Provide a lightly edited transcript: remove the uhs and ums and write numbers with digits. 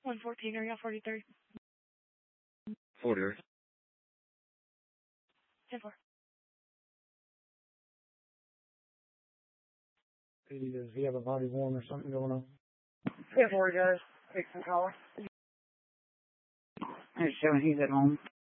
114 area 43rd. 40. 10-4. Does he have a body worn or something going on? 10-4 guys. Take some call. It's showing he's at home.